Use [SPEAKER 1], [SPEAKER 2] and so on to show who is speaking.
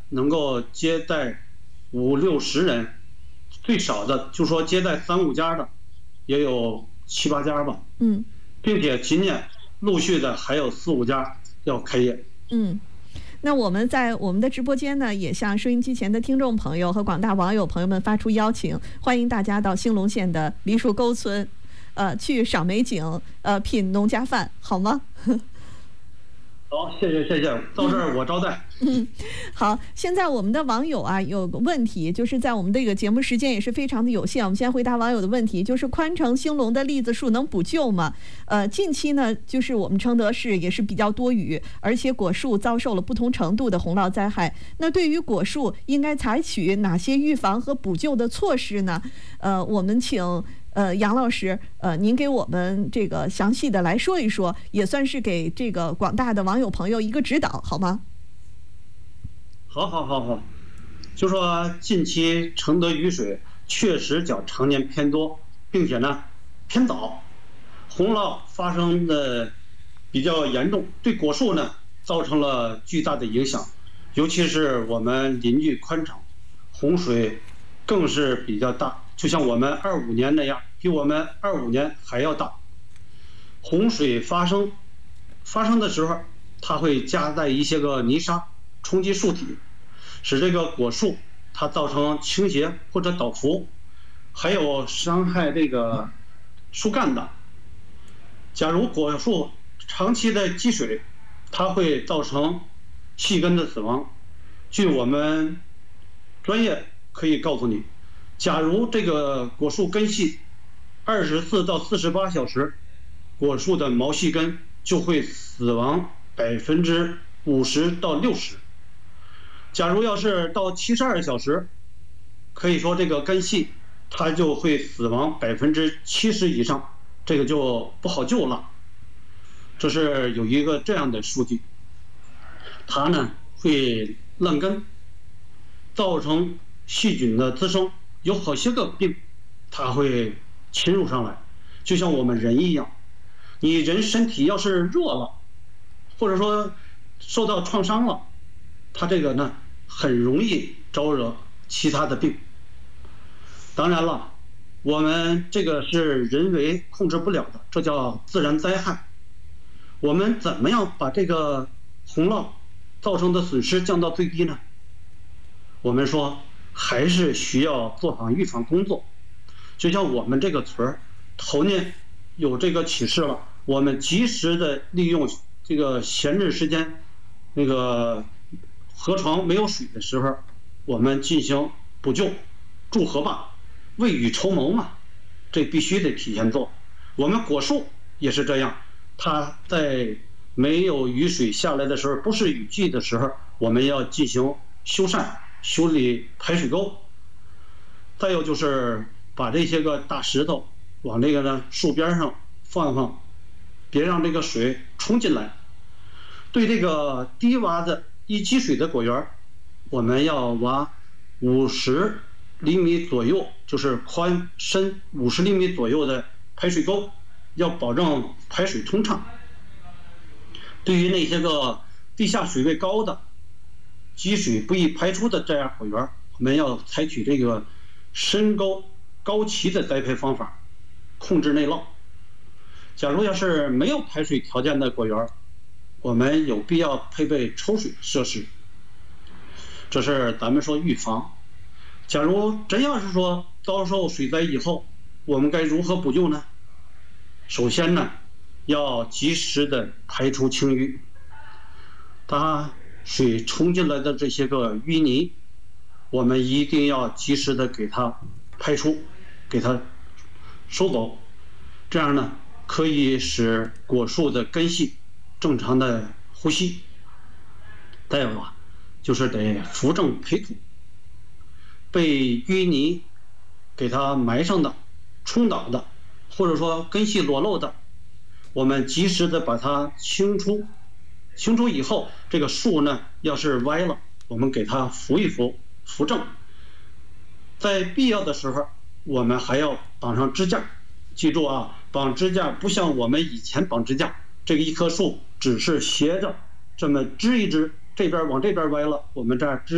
[SPEAKER 1] 能够接待50-60人，最少的就说接待3-5家的也有7-8家吧。并且今年陆续的还有4-5家要开业。
[SPEAKER 2] 那我们在我们的直播间呢，也向收音机前的听众朋友和广大网友朋友们发出邀请，欢迎大家到兴隆县的梨树沟村，去赏美景，品农家饭，好吗？
[SPEAKER 1] 好，谢谢，到这儿我招待。
[SPEAKER 2] 好，现在我们的网友啊有个问题，就是在我们这个节目时间也是非常的有限，我们先回答网友的问题，就是宽城兴隆的栗子树能补救吗？近期呢，就是我们承德市也是比较多雨，而且果树遭受了不同程度的洪涝灾害。那对于果树应该采取哪些预防和补救的措施呢？我们请杨老师，您给我们这个详细的来说一说，也算是给这个广大的网友朋友一个指导，好吗？
[SPEAKER 1] 好，就说近期承德雨水确实较常年偏多，并且呢偏早，洪涝发生的比较严重，对果树呢造成了巨大的影响，尤其是我们邻居宽城，洪水更是比较大，就像我们25年那样，比我们25年还要大。洪水发生的时候，它会夹带一些个泥沙冲击树体，使这个果树它造成倾斜或者倒伏，还有伤害这个树干的。假如果树长期的积水，它会造成细根的死亡。据我们专业可以告诉你，假如这个果树根系24到48小时，果树的毛细根就会死亡50%到60%。假如要是到72小时，可以说这个根系它就会死亡70%以上，这个就不好救了。这是有一个这样的数据，它呢会烂根，造成细菌的滋生，有好些个病它会侵入上来，就像我们人一样，你人身体要是弱了，或者说受到创伤了，它这个呢很容易招惹其他的病。当然了，我们这个是人为控制不了的，这叫自然灾害。我们怎么样把这个洪涝造成的损失降到最低呢？我们说还是需要做好预防工作。就像我们这个村头年有这个启示了，我们及时的利用这个闲置时间，那个河床没有水的时候，我们进行补救，筑河坝，未雨绸缪嘛，这必须得提前做。我们果树也是这样，它在没有雨水下来的时候，不是雨季的时候，我们要进行修缮、修理排水沟。再有就是把这些个大石头往这个呢树边上放放，别让这个水冲进来。对这个低洼的易积水的果园，我们要挖50厘米左右，就是宽深50厘米左右的排水沟，要保证排水通畅。对于那些个地下水位高的、积水不易排出的这样果园，我们要采取这个深沟高齐的栽培方法，控制内涝。假如要是没有排水条件的果园，我们有必要配备抽水设施。这是咱们说预防。假如真要是说遭受水灾以后，我们该如何补救呢？首先呢，要及时的排除清淤，它水冲进来的这些个淤泥，我们一定要及时的给它排出，给它收走，这样呢可以使果树的根系正常的呼吸。再有啊，就是得扶正培土，被淤泥给它埋上的、冲倒的，或者说根系裸露的，我们及时的把它清除以后，这个树呢要是歪了，我们给它扶一扶，扶正。在必要的时候，我们还要绑上支架。记住啊，绑支架不像我们以前绑支架，这个一棵树只是斜着这么支一支，这边往这边歪了，我们这儿支